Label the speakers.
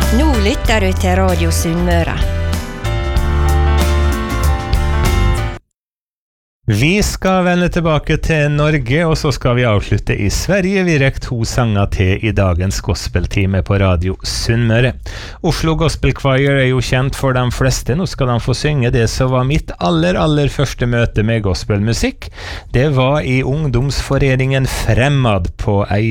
Speaker 1: Nå lytter du til Radio Sunnmøre.
Speaker 2: Vi skal vende tilbake til Norge, og så skal vi avslutte i Sverige. Vi rekker 2 sanger til i dagens gospeltime på Radio Sunnmøre. Oslo Gospel Choir jo kjent for de fleste. Nå skal de få synge det som var mitt aller første møte med gospelmusikk. Det var i ungdomsforeningen Fremmad på